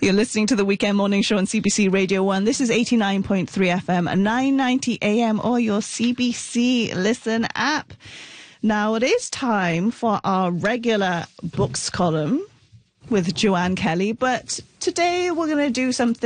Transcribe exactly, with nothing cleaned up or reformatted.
You're listening to the Weekend Morning Show on C B C Radio one. This is eighty-nine point three F M, nine ninety A M, or your C B C Listen app. Now it is time for our regular books column with Joanne Kelly, but today we're going to do something